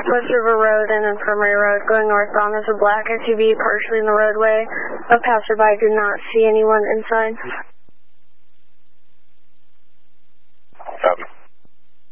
West River Road and Infirmary Road going northbound. There's a black SUV partially in the roadway. A passerby did not see anyone inside.